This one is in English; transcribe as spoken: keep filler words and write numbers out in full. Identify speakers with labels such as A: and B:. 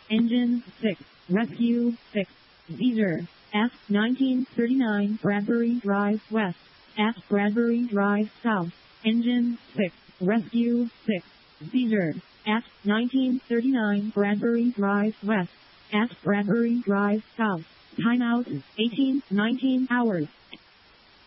A: Engine six. Rescue six. Seizure. At nineteen thirty-nine Bradbury Drive West. At Bradbury Drive South. Engine six. Rescue six. Seizure. At nineteen thirty-nine Bradbury Drive West. At Bradbury Drive South. Timeout eighteen nineteen hours.